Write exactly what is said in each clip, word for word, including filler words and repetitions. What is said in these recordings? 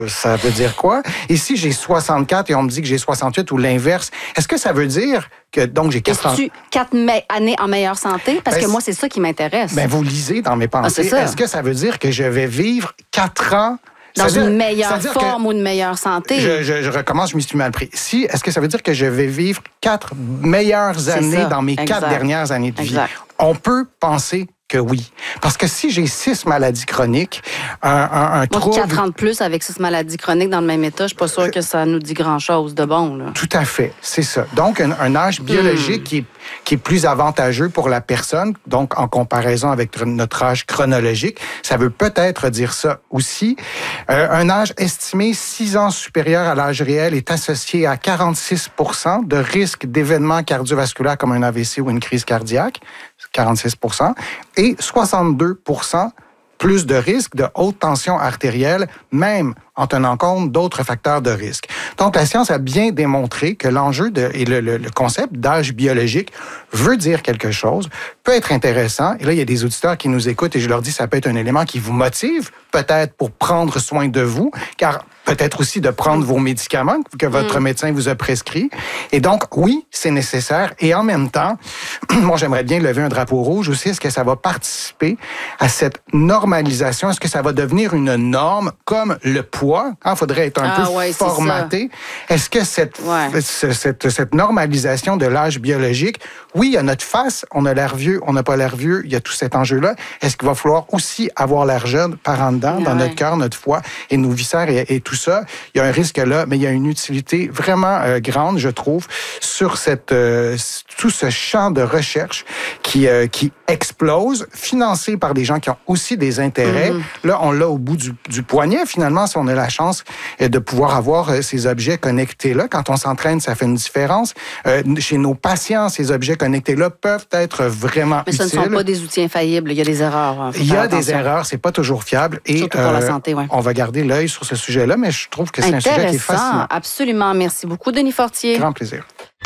Ça veut dire quoi? Et si j'ai soixante-quatre et on me dit que j'ai soixante-huit ou l'inverse, est-ce que ça veut dire que donc j'ai quatre ans? Est-ce quatre me- années en meilleure santé? Parce ben, que moi, c'est ça qui m'intéresse. Ben, vous lisez dans mes pensées. Ah, est-ce que ça veut dire que je vais vivre quatre ans dans dire, une meilleure forme ou une meilleure santé? Je, je, je recommence, je m'y suis mal pris. Si, est-ce que ça veut dire que je vais vivre quatre meilleures années ça. dans mes exact. quatre dernières années de exact. vie? On peut penser que oui. Parce que si j'ai six maladies chroniques, un, un, un Moi, trouble... quatre ans de plus avec six maladies chroniques dans le même état, je suis pas sûre que ça nous dit grand-chose de bon. Là. Tout à fait, c'est ça. Donc, un, un âge biologique hmm. qui, est, qui est plus avantageux pour la personne, donc en comparaison avec notre âge chronologique, ça veut peut-être dire ça aussi. Euh, un âge estimé six ans supérieur à l'âge réel est associé à quarante-six pour cent de risque d'événements cardiovasculaires comme un A V C ou une crise cardiaque, quarante-six pour cent, et soixante-deux pour cent plus de risque de haute tension artérielle, même en tenant compte d'autres facteurs de risque. Donc, la science a bien démontré que l'enjeu de, et le, le, le concept d'âge biologique veut dire quelque chose, peut être intéressant. Et là, il y a des auditeurs qui nous écoutent et je leur dis ça peut être un élément qui vous motive, peut-être pour prendre soin de vous, car peut-être aussi de prendre vos médicaments que votre mmh. médecin vous a prescrits. Et donc, oui, c'est nécessaire. Et en même temps, moi, j'aimerais bien lever un drapeau rouge aussi. Est-ce que ça va participer à cette normalisation? Est-ce que ça va devenir une norme comme le poids? Il hein, faudrait être un ah, peu ouais, formaté. Est-ce que cette, ouais. cette, cette normalisation de l'âge biologique, oui, il y a notre face, on a l'air vieux, on n'a pas l'air vieux, il y a tout cet enjeu-là. Est-ce qu'il va falloir aussi avoir l'air jeune par en dedans, ouais. dans notre cœur, notre foie et nos viscères et, et tout ça? Il y a un risque là, mais il y a une utilité vraiment euh, grande, je trouve, sur cette, euh, tout ce champ de recherche qui, euh, qui explose, financé par des gens qui ont aussi des intérêts. Mm-hmm. Là, on l'a au bout du, du poignet, finalement, si on a la chance de pouvoir avoir ces objets connectés-là. Quand on s'entraîne, ça fait une différence. Euh, chez nos patients, ces objets connectés-là peuvent être vraiment Mais utiles. Mais ce ne sont pas des outils infaillibles. Il y a des erreurs. Il y a des erreurs. C'est pas toujours fiable. Et, Surtout pour euh, la santé, oui. On va garder l'œil sur ce sujet-là, mais je trouve que c'est un sujet qui est fascinant. Absolument. Merci beaucoup, Denis Fortier. Grand plaisir.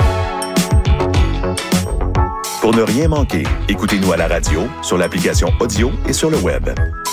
Pour ne rien manquer, écoutez-nous à la radio, sur l'application audio et sur le web.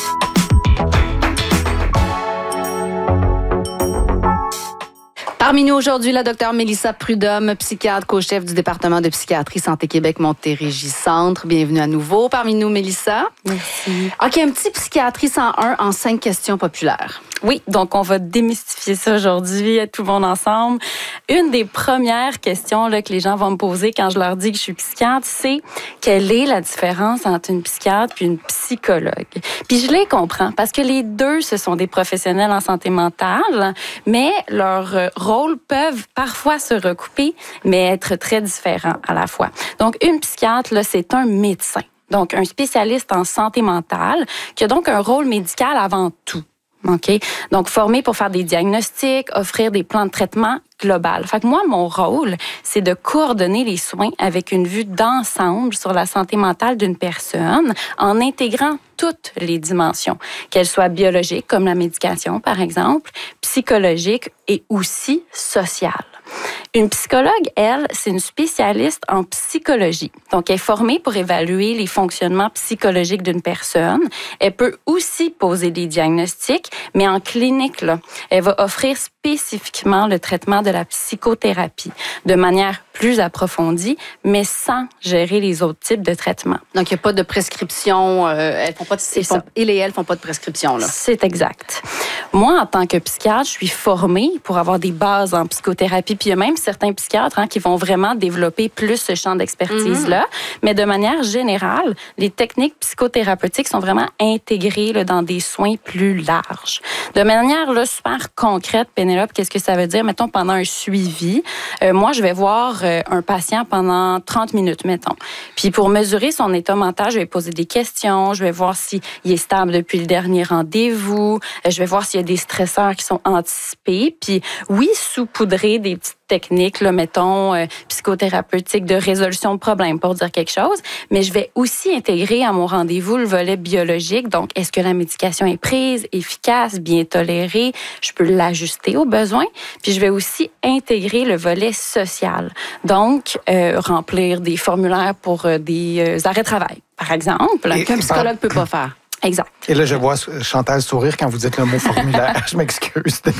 Parmi nous aujourd'hui, la docteure Mélissa Prudhomme, psychiatre, co-chef du département de psychiatrie Santé Québec Montérégie Centre. Bienvenue à nouveau parmi nous, Mélissa. Merci. OK, un petit psychiatrie cent un en cinq questions populaires. Oui, donc on va démystifier ça aujourd'hui, tout le monde ensemble. Une des premières questions là, que les gens vont me poser quand je leur dis que je suis psychiatre, c'est quelle est la différence entre une psychiatre et une psychologue? Puis je les comprends, parce que les deux, ce sont des professionnels en santé mentale, mais leur rôles peuvent parfois se recouper, mais être très différents à la fois. Donc, une psychiatre, là, c'est un médecin, donc un spécialiste en santé mentale, qui a donc un rôle médical avant tout. OK? Donc, formé pour faire des diagnostics, offrir des plans de traitement global. Fait que moi, mon rôle, c'est de coordonner les soins avec une vue d'ensemble sur la santé mentale d'une personne en intégrant toutes les dimensions, qu'elles soient biologiques, comme la médication, par exemple, psychologiques et aussi sociales. Une psychologue, elle, c'est une spécialiste en psychologie. Donc, elle est formée pour évaluer les fonctionnements psychologiques d'une personne. Elle peut aussi poser des diagnostics, mais en clinique, là, elle va offrir spécifiquement le traitement de la psychothérapie de manière plus approfondie, mais sans gérer les autres types de traitements. Donc, il n'y a pas de prescription. Euh, elles font pas de, elles font, il et elles font pas de prescription, là. C'est exact. Moi, en tant que psychiatre, je suis formée pour avoir des bases en psychothérapie. Puis il y a même certains psychiatres hein, qui vont vraiment développer plus ce champ d'expertise-là. Mm-hmm. Mais de manière générale, les techniques psychothérapeutiques sont vraiment intégrées là, dans des soins plus larges. De manière là, super concrète, Pénélope, qu'est-ce que ça veut dire? Mettons, pendant un suivi, euh, moi, je vais voir euh, un patient pendant trente minutes, mettons. Puis pour mesurer son état mental, je vais poser des questions, je vais voir s'il est stable depuis le dernier rendez-vous, euh, je vais voir s'il y a des stresseurs qui sont anticipés. Puis oui, saupoudrer des petites techniques, là, mettons, euh, psychothérapeutiques de résolution de problèmes, pour dire quelque chose, mais je vais aussi intégrer à mon rendez-vous le volet biologique. Donc, est-ce que la médication est prise, efficace, bien tolérée? Je peux l'ajuster aux besoins. Puis, je vais aussi intégrer le volet social. Donc, euh, remplir des formulaires pour euh, des euh, arrêts de travail, par exemple. Et qu'un psychologue ne peut pas faire. Exact. Et là, je vois Chantal sourire quand vous dites le mot formulaire. Je m'excuse.